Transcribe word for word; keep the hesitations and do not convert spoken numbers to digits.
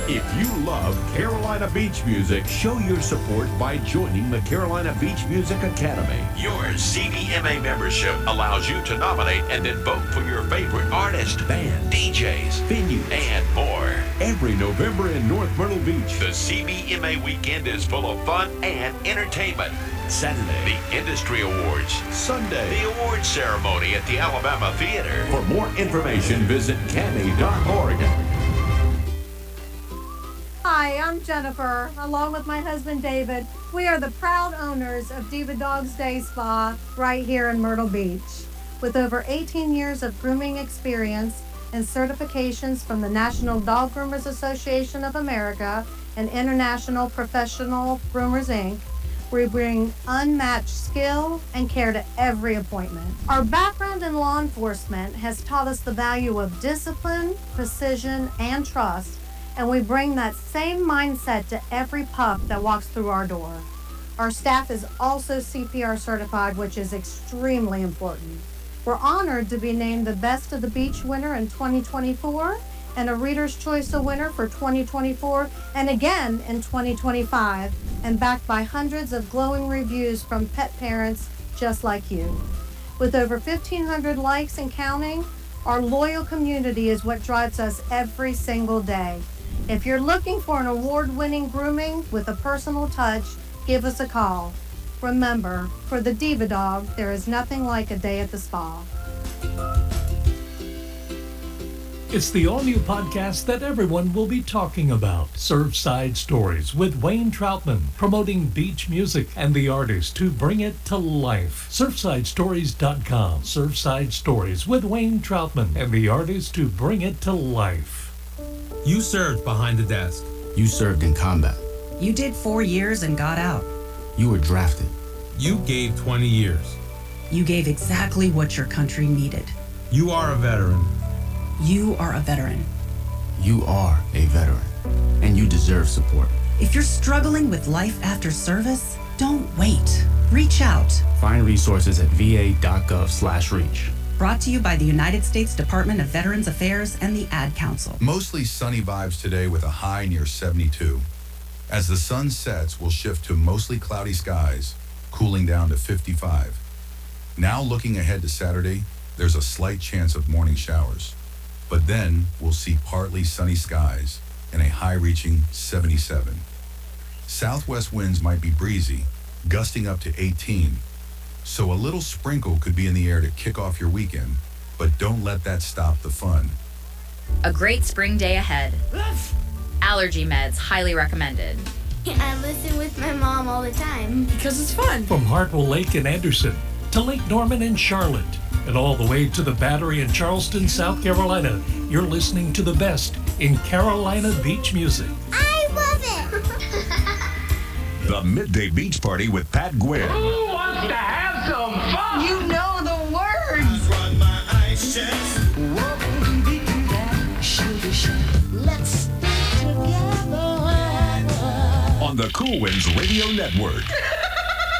If you love Carolina Beach music, show your support by joining the Carolina Beach Music Academy. Your C B M A membership allows you to nominate and then vote for your favorite artist, band, D Js, venue, and more. Every November in North Myrtle Beach, the C B M A weekend is full of fun and entertainment. Saturday, the Industry Awards. Sunday, the awards ceremony at the Alabama Theater. For more information, visit cami dot org. Hi, I'm Jennifer, along with my husband David. We are the proud owners of Diva Dogs Day Spa right here in Myrtle Beach. With over eighteen years of grooming experience and certifications from the National Dog Groomers Association of America and International Professional Groomers Incorporated, we bring unmatched skill and care to every appointment. Our background in law enforcement has taught us the value of discipline, precision, and trust, and we bring that same mindset to every pup that walks through our door. Our staff is also C P R certified, which is extremely important. We're honored to be named the Best of the Beach winner in twenty twenty-four and a Reader's Choice winner for twenty twenty-four and again in twenty twenty-five, and backed by hundreds of glowing reviews from pet parents just like you. With over fifteen hundred likes and counting, our loyal community is what drives us every single day. If you're looking for an award-winning grooming with a personal touch, give us a call. Remember, for the Diva Dog, there is nothing like a day at the spa. It's the all-new podcast that everyone will be talking about. Surfside Stories with Wayne Troutman, promoting beach music and the artists who bring it to life. surfside stories dot com. Surfside Stories with Wayne Troutman and the artists who bring it to life. You served behind the desk. You served in combat. You did four years and got out. You were drafted. You gave twenty years. You gave exactly what your country needed. You are a veteran. You are a veteran. You are a veteran, and you deserve support. If you're struggling with life after service, don't wait. Reach out. Find resources at v a dot gov slash reach. Brought to you by the United States Department of Veterans Affairs and the Ad Council. Mostly sunny vibes today with a high near seventy-two. As the sun sets, we'll shift to mostly cloudy skies, cooling down to fifty-five. Now looking ahead to Saturday, there's a slight chance of morning showers. But then we'll see partly sunny skies and a high reaching seventy-seven. Southwest winds might be breezy, gusting up to eighteen. So a little sprinkle could be in the air to kick off your weekend, but don't let that stop the fun. A great spring day ahead. Allergy meds, highly recommended. I listen with my mom all the time. Because it's fun. From Hartwell Lake in Anderson to Lake Norman in Charlotte and all the way to the Battery in Charleston, South Carolina, you're listening to the best in Carolina beach music. I love it. The Midday Beach Party with Pat Gwynn. Who wants to have some fun? You know the words. Run my ice chest. Let's stick together. On the Cool Winds Radio Network.